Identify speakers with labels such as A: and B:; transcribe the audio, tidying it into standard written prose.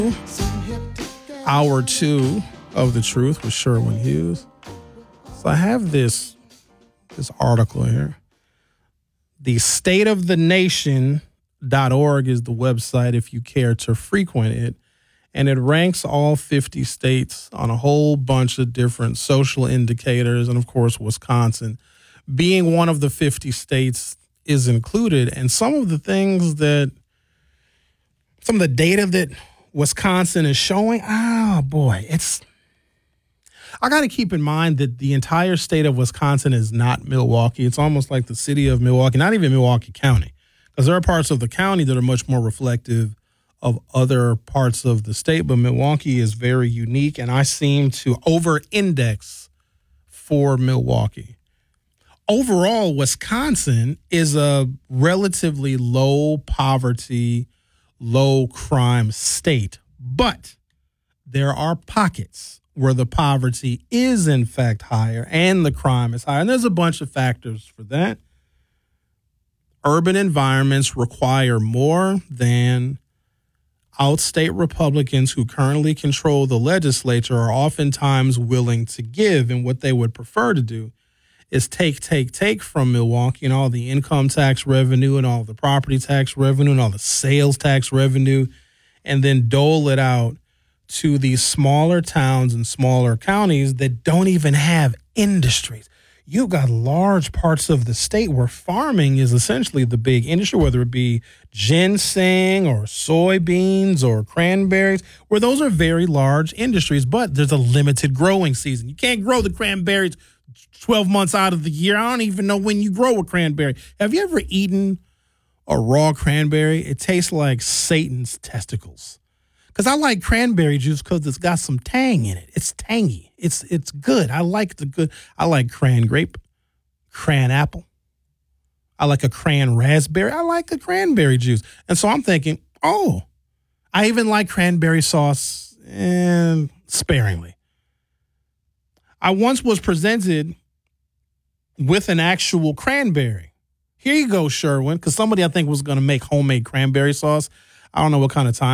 A: Hour 2 of The Truth with Sherwin Hughes. So I have this article here. The stateofthenation.org is the website if you care to frequent it. And it ranks all 50 states on a whole bunch of different social indicators. And of course, Wisconsin being one of the 50 states is included. And some of the data that Wisconsin is showing, I got to keep in mind that the entire state of Wisconsin is not Milwaukee. It's almost like the city of Milwaukee, not even Milwaukee County, because there are parts of the county that are much more reflective of other parts of the state, but Milwaukee is very unique, and I seem to over-index for Milwaukee. Overall, Wisconsin is a relatively low poverty, low crime state, but there are pockets where the poverty is in fact higher and the crime is higher, and there's a bunch of factors for that. Urban environments require more than outstate Republicans who currently control the legislature are oftentimes willing to give, and what they would prefer to do is take from Milwaukee and all the income tax revenue and all the property tax revenue and all the sales tax revenue, and then dole it out to these smaller towns and smaller counties that don't even have industries. You've got large parts of the state where farming is essentially the big industry, whether it be ginseng or soybeans or cranberries, where those are very large industries, but there's a limited growing season. You can't grow the cranberries 12 months out of the year. I don't even know when you grow a cranberry. Have you ever eaten a raw cranberry? It tastes like Satan's testicles. Because I like cranberry juice because it's got some tang in it. It's tangy. It's good. I like cran grape, cran apple. I like a cran raspberry. I like the cranberry juice. And so I'm thinking, I even like cranberry sauce and sparingly. I once was presented with an actual cranberry. Here you go, Sherwin, because somebody I think was going to make homemade cranberry sauce. I don't know what kind of time